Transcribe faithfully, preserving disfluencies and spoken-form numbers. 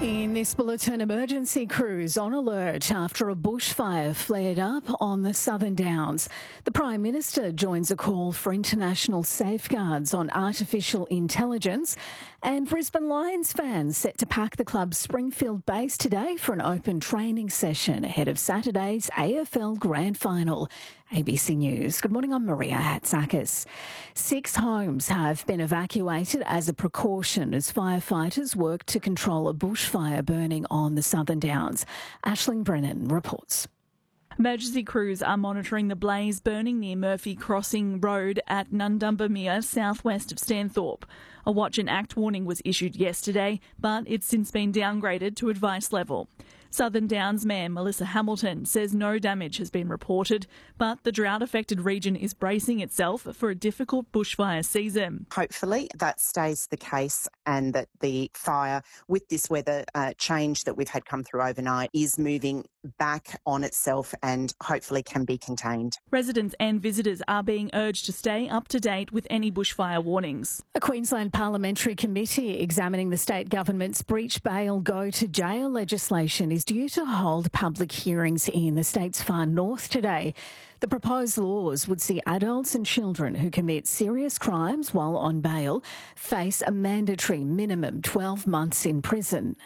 In this bulletin, emergency crews on alert after a bushfire flared up on the Southern Downs. The Prime Minister joins a call for international safeguards on artificial intelligence, and Brisbane Lions fans set to pack the club's Springfield base today for an open training session ahead of Saturday's A F L Grand Final. A B C News. Good morning, I'm Maria Hatzakis. Six homes have been evacuated as a precaution as firefighters work to control a bushfire burning on the Southern Downs. Aisling Brennan reports. Emergency crews are monitoring the blaze burning near Murphy Crossing Road at Nundumbermere, southwest of Stanthorpe. A watch and act warning was issued yesterday, but it's since been downgraded to advice level. Southern Downs Mayor Melissa Hamilton says no damage has been reported, but the drought-affected region is bracing itself for a difficult bushfire season. Hopefully that stays the case and that the fire, with this weather uh, change that we've had come through overnight, is moving back on itself and hopefully can be contained. Residents and visitors are being urged to stay up to date with any bushfire warnings. A Queensland parliamentary committee examining the state government's breach bail go to jail legislation is due to hold public hearings in the state's far north today. The proposed laws would see adults and children who commit serious crimes while on bail face a mandatory minimum twelve months in prison